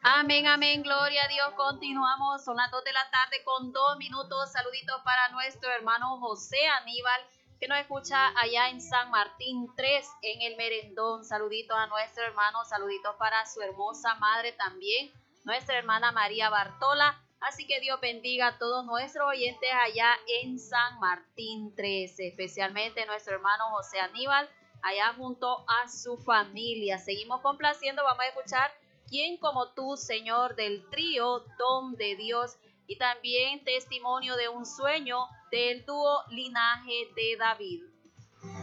Amén, amén, gloria a Dios. Continuamos, son las 2 de la tarde con 2 minutos. Saluditos para nuestro hermano José Aníbal, que nos escucha allá en San Martín 3, en el Merendón. Saluditos a nuestro hermano, saluditos para su hermosa madre también, nuestra hermana María Bartola. Así que Dios bendiga a todos nuestros oyentes allá en San Martín 3, especialmente nuestro hermano José Aníbal, allá junto a su familia. Seguimos complaciendo, vamos a escuchar ¿Quién como tú, Señor? Del trío Don de Dios, y también Testimonio de un sueño del dúo Linaje de David.